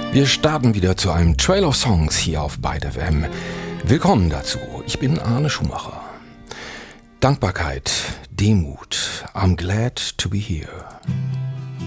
Wir starten wieder zu einem Trail of Songs hier auf Byte FM. Willkommen dazu. Ich bin Arne Schumacher. Dankbarkeit, Demut. I'm glad to be here.